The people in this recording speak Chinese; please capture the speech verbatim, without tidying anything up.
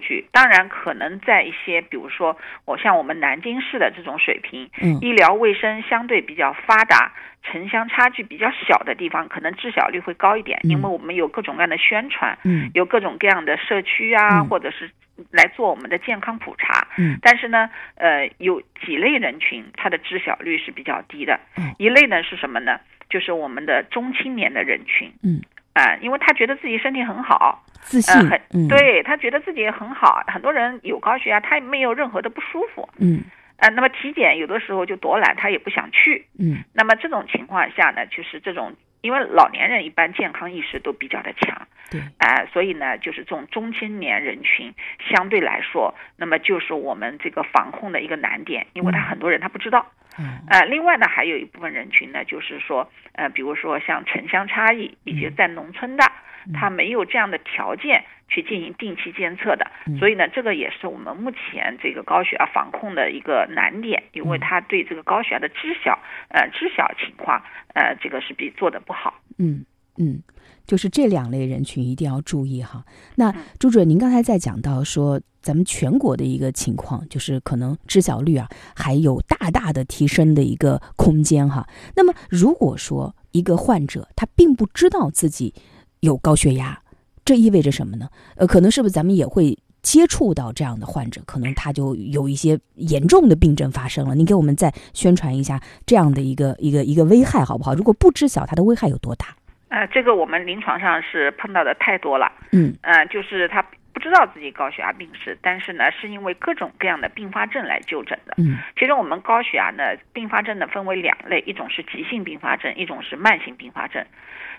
据。当然可能在一些比如说我像我们南京市的这种水平， 嗯， 医疗卫生相对比较发达，城乡差距比较小的地方，可能知晓率会高一点， 嗯、 因为我们有各种各样的宣传， 嗯， 有各种各样的社区啊， 嗯、 或者是来做我们的健康普查。 嗯， 但是呢，呃，有几类人群它的知晓率是比较低的。 嗯， 一类呢是什么呢？就是我们的中青年的人群。 嗯， 啊、呃，因为他觉得自己身体很好， 自信， 呃、很嗯， 对，他觉得自己也很好。很多人有高血压，他也没有任何的不舒服。 嗯。 呃，那么体检有的时候就躲懒，他也不想去。 嗯， 那么这种情况下呢，就是这种，因为老年人一般健康意识都比较的强， 对， 啊、呃，所以呢，就是这种中青年人群相对来说，那么就是我们这个防控的一个难点，因为他很多人他不知道。 嗯， 呃，另外呢，还有一部分人群呢，就是说，呃，比如说像城乡差异，以及在农村的， 嗯、 他没有这样的条件去进行定期监测的， 嗯、 所以呢，这个也是我们目前这个高血压防控的一个难点，因为他对这个高血压的知晓，呃，知晓情况，呃，这个是比做的不好。 嗯嗯，就是这两类人群一定要注意哈。那朱主任，您刚才在讲到说，咱们全国的一个情况，就是可能知晓率啊还有大大的提升的一个空间哈。那么如果说一个患者他并不知道自己有高血压，这意味着什么呢？呃，可能是不是咱们也会接触到这样的患者，可能他就有一些严重的病症发生了。您给我们再宣传一下这样的一个一个一个危害好不好？如果不知晓它的危害有多大？ 呃，这个我们临床上是碰到的太多了。 嗯， 呃，就是他不知道自己高血压病史，但是呢，是因为各种各样的并发症来就诊的。 嗯， 其实我们高血压呢，并发症呢分为两类，一种是急性并发症，一种是慢性并发症。